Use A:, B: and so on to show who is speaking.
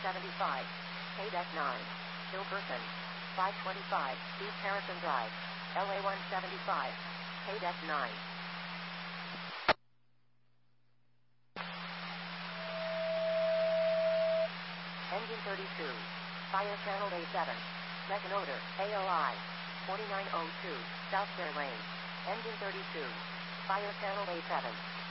A: 175, KDEC 9, Hilkerson, 525, East Harrison Drive, LA 175, KDEC 9. Engine 32, Fire Channel A7, Mechanotor, AOI, 4902, South Fair Lane, Engine 32, Fire Channel A7.